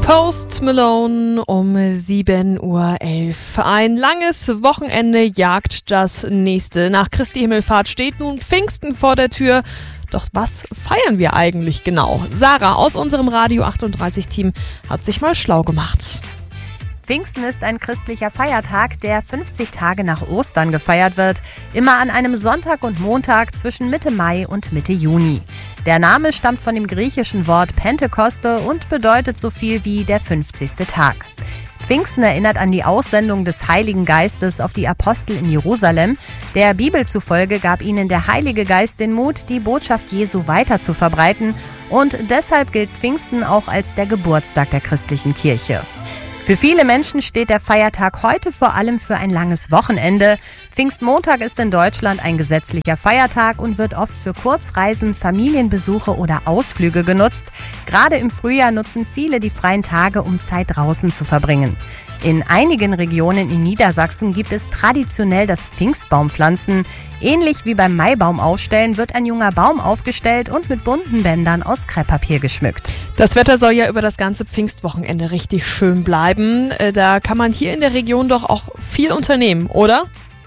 Post Malone um 7:11 Uhr. Ein langes Wochenende jagt das nächste. Nach Christi Himmelfahrt steht nun Pfingsten vor der Tür. Doch was feiern wir eigentlich genau? Sarah aus unserem Radio 38 Team hat sich mal schlau gemacht. Pfingsten ist ein christlicher Feiertag, der 50 Tage nach Ostern gefeiert wird, immer an einem Sonntag und Montag zwischen Mitte Mai und Mitte Juni. Der Name stammt von dem griechischen Wort Pentekoste und bedeutet so viel wie der 50. Tag. Pfingsten erinnert an die Aussendung des Heiligen Geistes auf die Apostel in Jerusalem. Der Bibel zufolge gab ihnen der Heilige Geist den Mut, die Botschaft Jesu weiter zu verbreiten, und deshalb gilt Pfingsten auch als der Geburtstag der christlichen Kirche. Für viele Menschen steht der Feiertag heute vor allem für ein langes Wochenende. Pfingstmontag ist in Deutschland ein gesetzlicher Feiertag und wird oft für Kurzreisen, Familienbesuche oder Ausflüge genutzt. Gerade im Frühjahr nutzen viele die freien Tage, um Zeit draußen zu verbringen. In einigen Regionen in Niedersachsen gibt es traditionell das Pfingstbaumpflanzen. Ähnlich wie beim Maibaumaufstellen wird ein junger Baum aufgestellt und mit bunten Bändern aus Krepppapier geschmückt. Das Wetter soll ja über das ganze Pfingstwochenende richtig schön bleiben. Da kann man hier in der Region doch auch viel unternehmen, oder?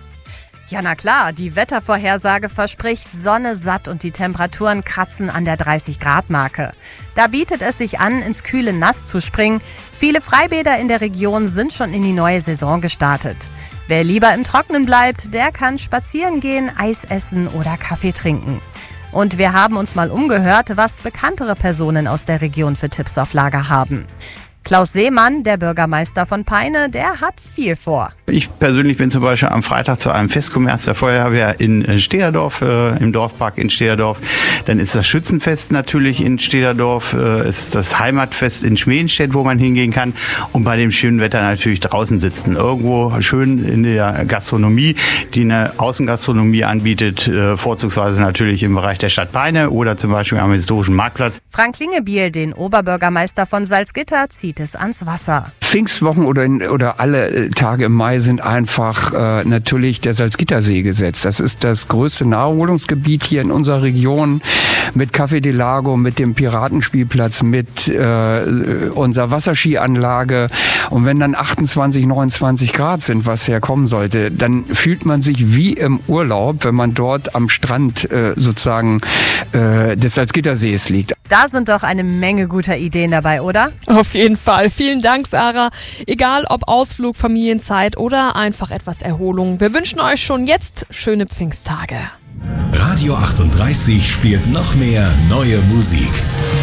Ja, na klar, die Wettervorhersage verspricht Sonne satt und die Temperaturen kratzen an der 30-Grad-Marke. Da bietet es sich an, ins kühle Nass zu springen. Viele Freibäder in der Region sind schon in die neue Saison gestartet. Wer lieber im Trockenen bleibt, der kann spazieren gehen, Eis essen oder Kaffee trinken. Und wir haben uns mal umgehört, was bekanntere Personen aus der Region für Tipps auf Lager haben. Klaus Seemann, der Bürgermeister von Peine, der hat viel vor. Ich persönlich bin zum Beispiel am Freitag zu einem Festkommerz der Feuerwehr in Stederdorf, im Dorfpark in Stederdorf. Dann ist das Schützenfest natürlich in Stederdorf, ist das Heimatfest in Schmedenstedt, wo man hingehen kann. Und bei dem schönen Wetter natürlich draußen sitzen. Irgendwo schön in der Gastronomie, die eine Außengastronomie anbietet, vorzugsweise natürlich im Bereich der Stadt Peine oder zum Beispiel am historischen Marktplatz. Frank Lingebiel, den Oberbürgermeister von Salzgitter, zieht es ans Wasser. Pfingstwochen oder alle Tage im Mai sind einfach natürlich der Salzgittersee gesetzt. Das ist das größte Naherholungsgebiet hier in unserer Region mit Café del Lago, mit dem Piratenspielplatz, mit unserer Wasserskianlage. Und wenn dann 28, 29 Grad sind, was herkommen sollte, dann fühlt man sich wie im Urlaub, wenn man dort am Strand sozusagen des Salzgittersees liegt. Da sind doch eine Menge guter Ideen dabei, oder? Auf jeden Fall. Vielen Dank, Sarah. Egal ob Ausflug, Familienzeit oder einfach etwas Erholung. Wir wünschen euch schon jetzt schöne Pfingsttage. Radio 38 spielt noch mehr neue Musik.